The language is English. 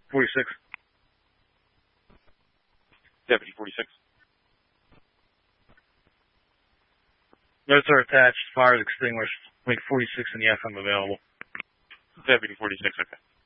46. Deputy 46. Notes are attached. Fire is extinguished. Make 46 in the FM available. Deputy 46, okay.